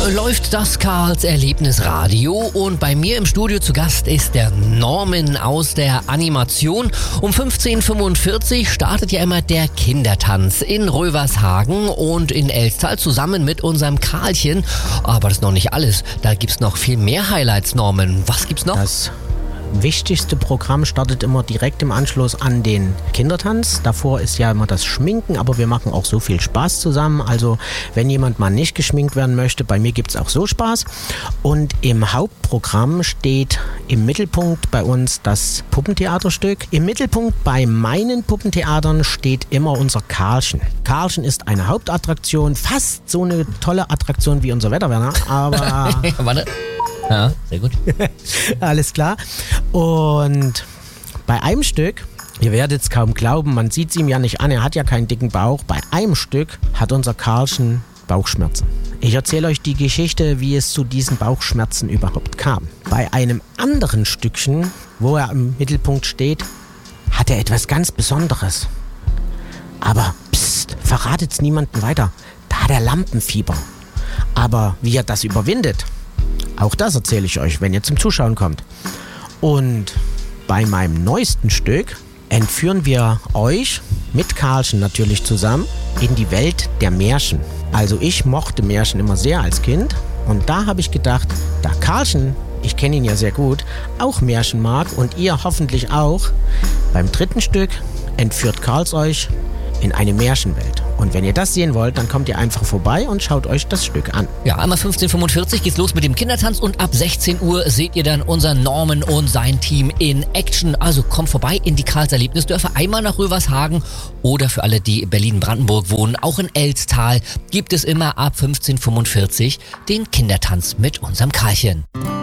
läuft das Karls Erlebnisradio und bei mir im Studio zu Gast ist der Norman aus der Animation. Um 15:45 Uhr startet ja immer der Kindertanz in Rövershagen und in Elstal zusammen mit unserem Karlchen. Aber das ist noch nicht alles, da gibt's noch viel mehr Highlights, Norman. Was gibt's noch? Das wichtigste Programm startet immer direkt im Anschluss an den Kindertanz. Davor ist ja immer das Schminken, aber wir machen auch so viel Spaß zusammen. Also wenn jemand mal nicht geschminkt werden möchte, bei mir gibt es auch so Spaß. Und im Hauptprogramm steht im Mittelpunkt bei uns das Puppentheaterstück. Im Mittelpunkt bei meinen Puppentheatern steht immer unser Karlchen. Karlchen ist eine Hauptattraktion, fast so eine tolle Attraktion wie unser Wetterwerner, aber... Warte. Ja, sehr gut. Alles klar. Und bei einem Stück, ihr werdet es kaum glauben, man sieht es ihm ja nicht an, er hat ja keinen dicken Bauch. Bei einem Stück hat unser Karlchen Bauchschmerzen. Ich erzähle euch die Geschichte, wie es zu diesen Bauchschmerzen überhaupt kam. Bei einem anderen Stückchen, wo er im Mittelpunkt steht, hat er etwas ganz Besonderes. Aber psst, verratet es niemandem weiter. Da hat er Lampenfieber. Aber wie er das überwindet, auch das erzähle ich euch, wenn ihr zum Zuschauen kommt. Und bei meinem neuesten Stück entführen wir euch, mit Karlchen natürlich zusammen, in die Welt der Märchen. Also ich mochte Märchen immer sehr als Kind und da habe ich gedacht, da Karlchen, ich kenne ihn ja sehr gut, auch Märchen mag und ihr hoffentlich auch, beim dritten Stück entführt Karls euch in eine Märchenwelt. Und wenn ihr das sehen wollt, dann kommt ihr einfach vorbei und schaut euch das Stück an. Ja, einmal 15:45 geht's los mit dem Kindertanz und ab 16 Uhr seht ihr dann unseren Norman und sein Team in Action. Also kommt vorbei in die Karls Erlebnisdörfer, einmal nach Rövershagen oder für alle, die in Berlin-Brandenburg wohnen, auch in Elstal gibt es immer ab 15:45 den Kindertanz mit unserem Karlchen.